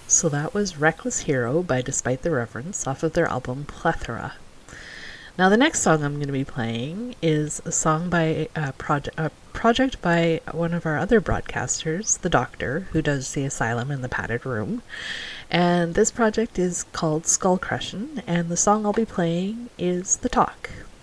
So that was Reckless Hero by Despite the Reverence off of their album Plethora. Now the next song I'm going to be playing is a song by a project by one of our other broadcasters, The Doctor, who does The Asylum and The Padded Room. And this project is called Skull Crushin', and the song I'll be playing is The Talk.